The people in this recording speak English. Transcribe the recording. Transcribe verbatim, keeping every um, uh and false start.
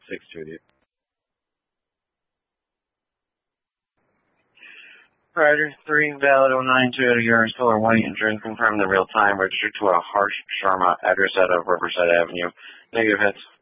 six two with you. Rider three, valid oh nine Toyota Yaris, color white, insurance confirmed the real time, registered to a Harsh Sharma, address out of Riverside Avenue. Negative hits.